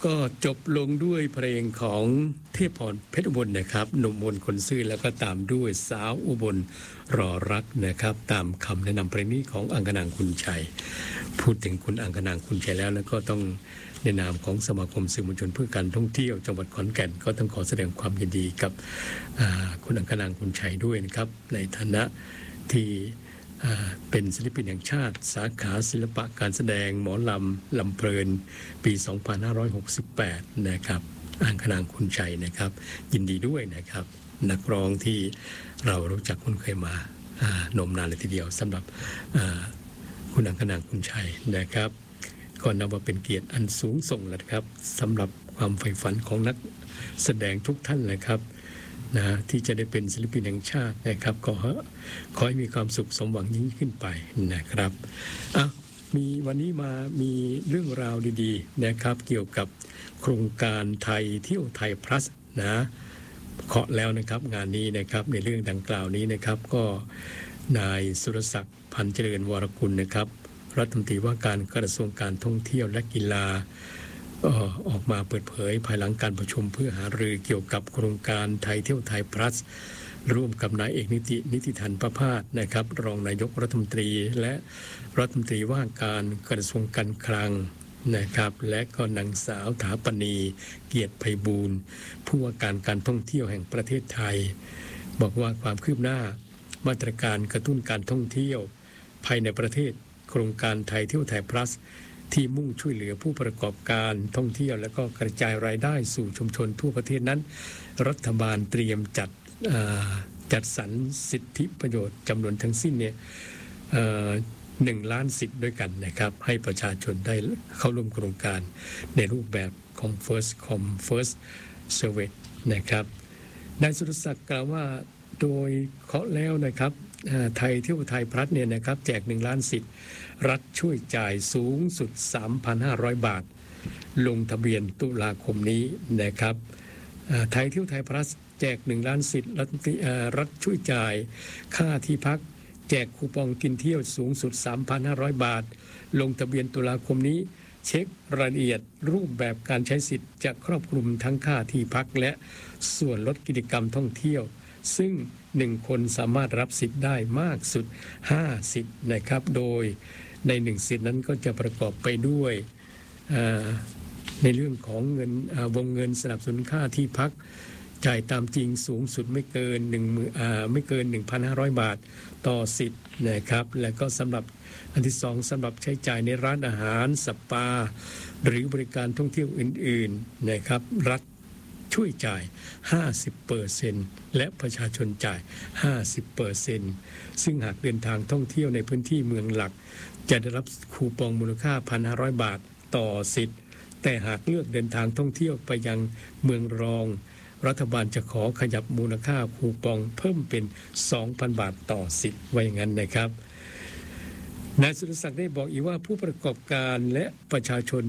ก็จบลงด้วยเพลงของเทพพรเพชรอุบลนะครับหนุ่มมนคนซื่อแล้วก็ตามด้วยสาวอุบลรอรักนะครับตามคำแนะนำเพลงนี้ของอังคณางคุณชัยพูดถึงคุณอังคณางคุณชัยแล้วก็ต้องในนามของสมาคมสื่อมวลชนเพื่อการท่องเที่ยวจังหวัดขอนแก่นก็ต้องขอแสดงความยินดีกับคุณอังคณางคุณชัยด้วยนะครับในฐานะที่เป็นศิลปินแห่งชาติสาขาศิลปะการแสดงหมอลำลำเพลินปี 2568 นะครับอังคณางคุณชัยนะครับยินดีด้วยนะครับนักร้องที่เรารู้จักคุ้นเคยมานมนานเลยทีเดียวสำหรับคุณอังคณางคุณชัยนะครับก็นับว่าเป็นเกียรติอันสูงส่งแล้วครับสำหรับความใฝ่ฝันของนักแสดงทุกท่านเลยครับนะที่จะได้เป็นศิลปินแห่งชาตินะครับขอให้มีความสุขสมหวังยิ่งขึ้นไปนะครับมีวันนี้มีเรื่องราวดีๆนะครับเกี่ยวกับโครงการไทยเที่ยวไทยพลัสนะเคาะแล้วนะครับงานนี้นะครับในเรื่องดังกล่าวนี้นะครับก็นายสุรศักดิ์พันเจริญวรกุลนะครับรัฐมนตรีว่าการกระทรวงการท่องเที่ยวและกีฬาออกมาเปิดเผยภายหลังการประชุมเพื่อหารือเกี่ยวกับโครงการไทยเที่ยวไทยพลัสร่วมกับนายเอกนิติธันประภาสนะครับรองนายกรัฐมนตรีและรัฐมนตรีว่าการกระทรวงการคลังนะครับและก็นางสาวถาปณีเกียรติไพบูลย์ผู้ว่าการท่องเที่ยวแห่งประเทศไทยบอกว่าความคืบหน้ามาตรการกระตุ้นการท่องเที่ยวภายในประเทศโครงการไทยเที่ยวไทยพลัสที่มุ่งช่วยเหลือผู้ประกอบการท่องเที่ยวและก็กระจายรายได้สู่ชุมชนทั่วประเทศนั้นรัฐบาลเตรียมจัดสรรสิทธิประโยชน์จำนวนทั้งสิ้นเนี่ย1 ล้านสิทธิ์ด้วยกันนะครับให้ประชาชนได้เข้าร่วมโครงการในรูปแบบของ First Service นะครับนายสุรศักดิ์กล่าวว่าโดยเคาะแล้วนะครับไทยเที่ยวไทยพลัสเนี่ยนะครับแจก1 ล้านสิทธิ์รัฐช่วยจ่ายสูงสุด 3,500 บาทลงทะเบียนตุลาคมนี้นะครับไทยเที่ยวไทยพลัสแจก1 ล้านสิทธิ์รัฐช่วยจ่ายค่าที่พักแจกคูปองกินเที่ยวสูงสุด 3,500 บาทลงทะเบียนตุลาคมนี้เช็ครายละเอียดรูปแบบการใช้สิทธิ์จะครอบคลุมทั้งค่าที่พักและส่วนลดกิจกรรมท่องเที่ยวซึ่ง1 คนสามารถรับสิทธิ์ได้มากสุด5 สิทธิ์นะครับโดยใน1 สิทธิ์นั้นก็จะประกอบไปด้วยในเรื่องของวงเงินสนับสนุนค่าที่พักจ่ายตามจริงสูงสุดไม่เกิน 1,500 บาทต่อสิทธิ์นะครับและก็สำหรับอันที่2สำหรับใช้จ่ายในร้านอาหารสปาหรือบริการท่องเที่ยวอื่นๆนะครับรัฐช่วยจ่าย 50% และประชาชนจ่าย 50% ซึ่งหากเดินทางท่องเที่ยวในพื้นที่เมืองหลักจะได้รับคูปองมูลค่า 1,500 บาทต่อสิทธิ์แต่หากเลือกเดินทางท่องเที่ยวไปยังเมืองรองรัฐบาลจะขอขยับมูลค่าคูปองเพิ่มเป็น 2,000 บาทต่อสิทธิ์ไว้อย่างนั้นนะครับนายสุรศักดิ์ได้บอกอีกว่าผู้ประกอบการและประชาชน